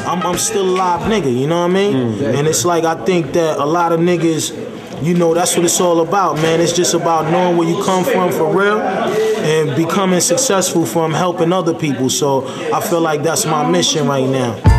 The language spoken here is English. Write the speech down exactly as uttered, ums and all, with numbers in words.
I'm, I'm still a live nigga, you know what I mean? Mm. And it's like, I think that a lot of niggas, you know, that's what it's all about, man. It's just about knowing where you come from for real and becoming successful from helping other people. So I feel like that's my mission right now.